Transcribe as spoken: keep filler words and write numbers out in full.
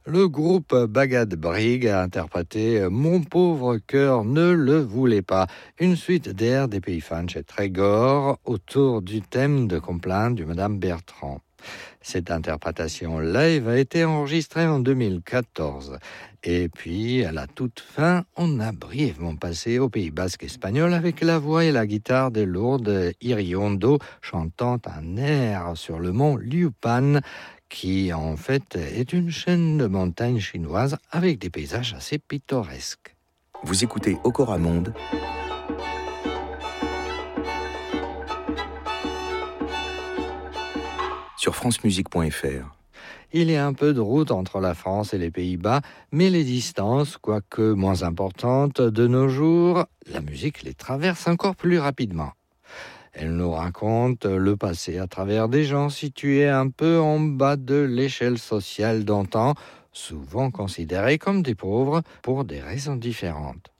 Le groupe Bagad Brig a interprété Mon pauvre cœur ne le voulait pas, une suite d'airs des pays fans chez Trégor autour du thème de complainte de Madame Bertrand. Cette interprétation live a été enregistrée en deux mille quatorze. Et puis, à la toute fin, on a brièvement passé au Pays basque espagnol avec la voix et la guitare de Lourdes Iriondo chantant un air sur le mont Liupan, qui en fait est une chaîne de montagnes chinoises avec des paysages assez pittoresques. Vous écoutez Okora Monde sur francemusique point f r. Il y a un peu de route entre la France et les Pays-Bas, mais les distances, quoique moins importantes de nos jours, la musique les traverse encore plus rapidement. Elle nous raconte le passé à travers des gens situés un peu en bas de l'échelle sociale d'antan, souvent considérés comme des pauvres pour des raisons différentes.